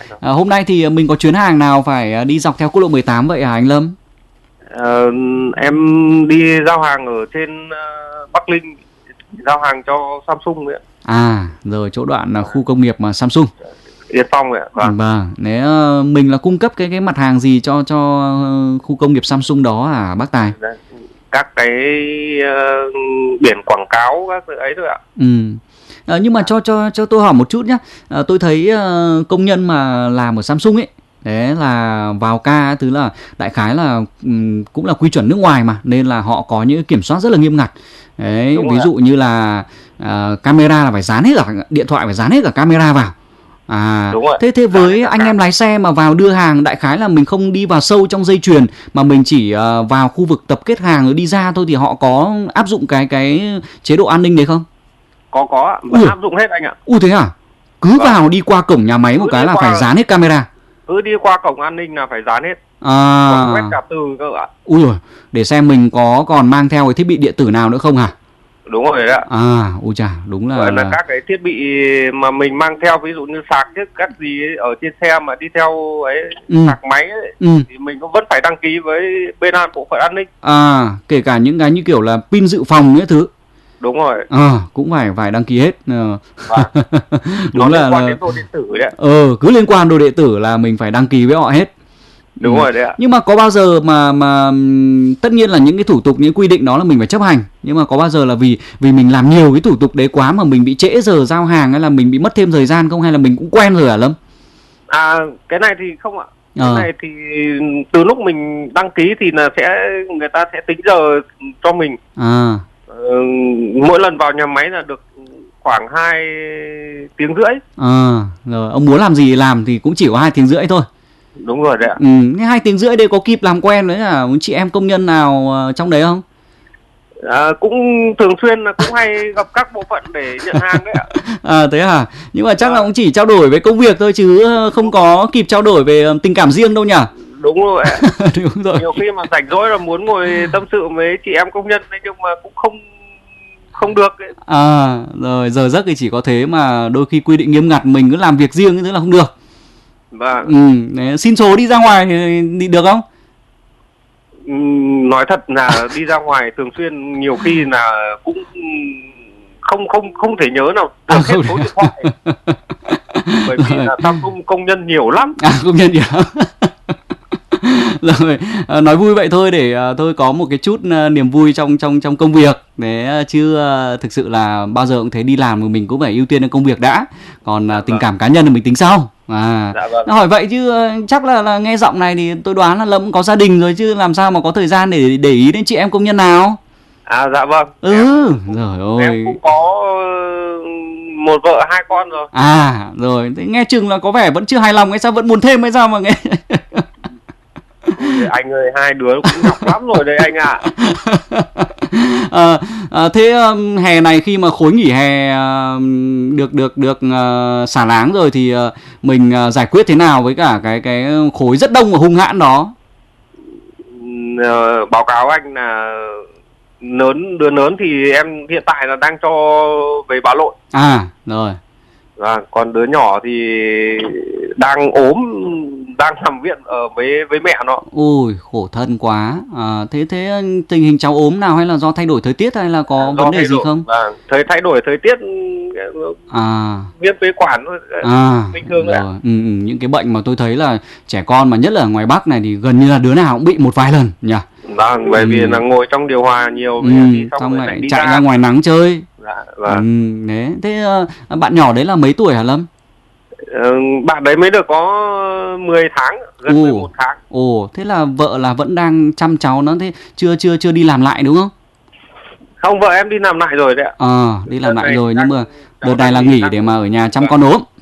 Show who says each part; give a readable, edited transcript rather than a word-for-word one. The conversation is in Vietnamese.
Speaker 1: lại rồi.
Speaker 2: Hôm nay thì mình có chuyến hàng nào phải đi dọc theo quốc lộ 18 vậy hả anh Lâm?
Speaker 1: Em đi giao hàng ở trên Bắc Ninh, giao hàng cho Samsung đấy ạ.
Speaker 2: À, rồi chỗ đoạn là khu công nghiệp mà Samsung.
Speaker 1: Yên Phong ạ.
Speaker 2: Vâng, nếu mình là cung cấp cái mặt hàng gì cho khu công nghiệp Samsung đó à bác Tài?
Speaker 1: Các cái biển quảng cáo các thứ ấy thôi ạ.
Speaker 2: Nhưng mà cho tôi hỏi một chút nhé. Tôi thấy công nhân mà làm ở Samsung ấy, đấy là vào ca, thứ là đại khái là cũng là quy chuẩn nước ngoài mà, nên là họ có những kiểm soát rất là nghiêm ngặt. Đấy, ví dụ như là camera là phải dán hết cả, điện thoại phải dán hết cả camera vào. Thế với anh em lái xe mà vào đưa hàng, đại khái là mình không đi vào sâu trong dây chuyền mà mình chỉ vào khu vực tập kết hàng rồi đi ra thôi, thì họ có áp dụng cái chế độ an ninh đấy không?
Speaker 1: Có ạ, áp dụng hết anh ạ.
Speaker 2: Thế à? Cứ vào đi qua cổng nhà máy một cái là phải dán hết camera.
Speaker 1: Cứ đi qua cổng an ninh là phải dán hết. Còn quét cả từ cơ ạ.
Speaker 2: Rồi, để xem mình có còn mang theo cái thiết bị điện tử nào nữa không hả?
Speaker 1: Đúng rồi đấy ạ.
Speaker 2: Đúng là...
Speaker 1: Vậy là các cái thiết bị mà mình mang theo, ví dụ như sạc chứ các gì ấy, ở trên xe mà đi theo ấy, sạc máy ấy, thì mình cũng vẫn phải đăng ký với bên bộ phận an ninh.
Speaker 2: Kể cả những cái như kiểu là pin dự phòng những thứ.
Speaker 1: Đúng rồi.
Speaker 2: Cũng phải đăng ký hết.
Speaker 1: Đúng là liên quan đến đồ điện tử đấy.
Speaker 2: Cứ liên quan đồ điện tử là mình phải đăng ký với họ hết.
Speaker 1: Đúng rồi đấy ạ.
Speaker 2: Nhưng mà có bao giờ mà tất nhiên là những cái thủ tục, những quy định đó là mình phải chấp hành, nhưng mà có bao giờ là vì mình làm nhiều cái thủ tục đấy quá mà mình bị trễ giờ giao hàng, hay là mình bị mất thêm thời gian không, hay là mình cũng quen rồi hả Lâm?
Speaker 1: Cái này thì không ạ. Cái này thì từ lúc mình đăng ký thì là người ta sẽ tính giờ cho mình. Mỗi lần vào nhà máy là được khoảng 2 tiếng rưỡi.
Speaker 2: Rồi ông muốn làm gì làm thì cũng chỉ có 2 tiếng rưỡi thôi.
Speaker 1: Đúng rồi đấy ạ.
Speaker 2: 2 tiếng rưỡi đây có kịp làm quen với cả chị em công nhân nào trong đấy không?
Speaker 1: Cũng thường xuyên là cũng hay gặp các bộ phận để nhận hàng đấy ạ.
Speaker 2: Thế à? Nhưng mà chắc là cũng chỉ trao đổi về công việc thôi chứ không có kịp trao đổi về tình cảm riêng đâu nhỉ?
Speaker 1: Đúng rồi ạ.
Speaker 2: Đúng rồi.
Speaker 1: Nhiều khi mà rảnh rỗi là muốn ngồi tâm sự với chị em công nhân đấy, nhưng mà cũng không được ấy.
Speaker 2: Rồi giờ giấc thì chỉ có thế, mà đôi khi quy định nghiêm ngặt mình cứ làm việc riêng như thế là không được.
Speaker 1: Vâng.
Speaker 2: Xin số đi ra ngoài thì được không?
Speaker 1: Nói thật là đi ra ngoài thường xuyên nhiều khi là cũng không thể nhớ nào được hết số điện thoại. Bởi vì là Samsung công nhân nhiều lắm.
Speaker 2: Công nhân nhiều lắm. Rồi, nói vui vậy thôi để tôi có một cái chút niềm vui trong công việc đấy, chứ thực sự là bao giờ cũng thấy đi làm thì mình cũng phải ưu tiên công việc đã, còn tình cảm cá nhân thì mình tính sau. Hỏi vậy chứ chắc là nghe giọng này thì tôi đoán là Lâm có gia đình rồi chứ làm sao mà có thời gian để ý đến chị em công nhân nào.
Speaker 1: Dạ vâng.
Speaker 2: Rồi ôi.
Speaker 1: Em cũng có một vợ 2 con rồi.
Speaker 2: Rồi, thế nghe chừng là có vẻ vẫn chưa hài lòng hay sao, vẫn muốn thêm hay sao mà nghe.
Speaker 1: Anh ơi, 2 đứa cũng nhọc lắm rồi đấy anh ạ.
Speaker 2: Thế hè này khi mà khối nghỉ hè được xả láng rồi thì mình giải quyết thế nào với cả cái khối rất đông và hung hãn đó?
Speaker 1: Báo cáo anh là đứa lớn thì em hiện tại là đang cho về Bá Lội.
Speaker 2: Rồi.
Speaker 1: Còn đứa nhỏ thì đang ốm, đang nằm viện ở với mẹ nó.
Speaker 2: Ôi khổ thân quá. Thế tình hình cháu ốm nào, hay là do thay đổi thời tiết hay là có vấn đề gì không?
Speaker 1: Thay đổi thời tiết, viêm phế quản thôi, bình thường rồi.
Speaker 2: Những cái bệnh mà tôi thấy là trẻ con mà nhất là ở ngoài Bắc này thì gần như là đứa nào cũng bị một vài lần nhỉ.
Speaker 1: Bởi vì là ngồi trong điều hòa nhiều,
Speaker 2: xong lại chạy ra ngoài nắng chơi. Thế bạn nhỏ đấy là mấy tuổi hả Lâm?
Speaker 1: Bạn đấy mới được có 10 tháng, gần 11 tháng.
Speaker 2: Thế là vợ là vẫn đang chăm cháu nó, thế chưa đi làm lại đúng không?
Speaker 1: Không, vợ em đi làm lại rồi đấy ạ.
Speaker 2: Đi làm lại rồi, nhưng mà đợt này là nghỉ để mà ở nhà chăm con ốm.